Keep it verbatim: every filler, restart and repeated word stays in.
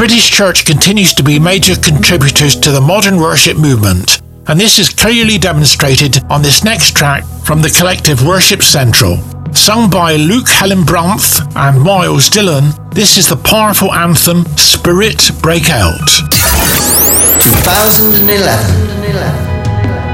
British Church continues to be major contributors to the modern worship movement, and this is clearly demonstrated on this next track from the collective Worship Central. Sung by Luke Hellenbrandt and Miles Dillon, this is the powerful anthem Spirit Break Out. twenty eleven